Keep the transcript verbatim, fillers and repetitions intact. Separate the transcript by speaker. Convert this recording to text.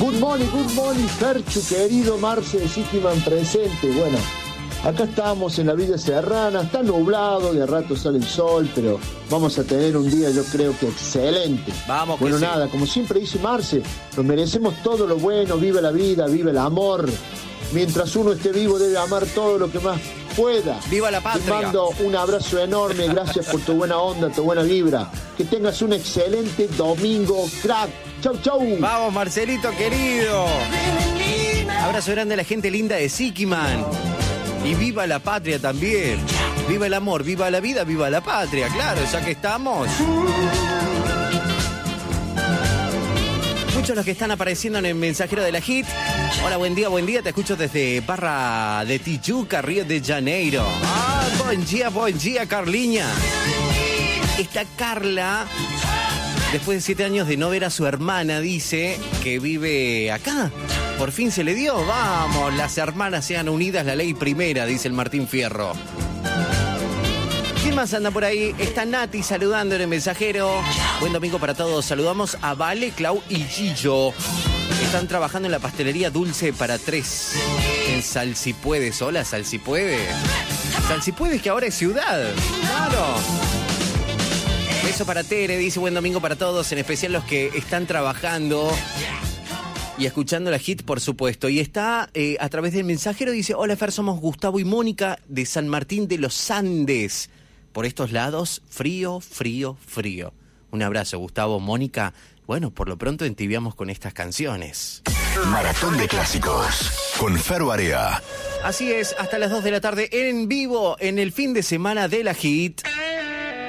Speaker 1: Good morning, good morning, Ferchu, querido Marce de Sikiman presente. Bueno, acá estamos en la Villa Serrana, está nublado, de rato sale el sol, pero vamos a tener un día yo creo que excelente.
Speaker 2: Vamos, que
Speaker 1: Bueno,
Speaker 2: sí.
Speaker 1: nada, como siempre dice Marce, nos merecemos todo lo bueno, vive la vida, vive el amor. Mientras uno esté vivo debe amar todo lo que más pueda.
Speaker 2: ¡Viva la
Speaker 1: Te
Speaker 2: patria!
Speaker 1: mando un abrazo enorme, gracias por tu buena onda, tu buena vibra. Que tengas un excelente domingo, crack. Chau, chau.
Speaker 2: Vamos, Marcelito querido. Abrazo grande a la gente linda de Sikiman. Y viva la patria también. Viva el amor, viva la vida, viva la patria. Claro, ya que estamos. Muchos los que están apareciendo en el mensajero de la Hit. Hola, buen día, buen día. Te escucho desde Barra de Tijuca, Río de Janeiro. Ah, buen día, buen día, Carliña. Esta Carla, después de siete años de no ver a su hermana, dice que vive acá. Por fin se le dio. Vamos, las hermanas sean unidas, la ley primera, dice el Martín Fierro. ¿Quién más anda por ahí? Está Nati saludando en el mensajero. Buen domingo para todos. Saludamos a Vale, Clau y Gillo. Están trabajando en la pastelería Dulce para Tres. En Salsipuedes. Hola, Salsipuedes. Salsipuedes, que ahora es ciudad. Claro. Beso para Tere, dice buen domingo para todos, en especial los que están trabajando y escuchando la Hit, por supuesto. Y está eh, a través del mensajero, dice, hola Fer, somos Gustavo y Mónica de San Martín de los Andes. Por estos lados, frío, frío, frío. Un abrazo, Gustavo, Mónica. Bueno, por lo pronto entibiamos con estas canciones.
Speaker 3: Maratón de clásicos con Fer Barea.
Speaker 2: Así es, hasta las dos de la tarde en vivo en el fin de semana de la Hit.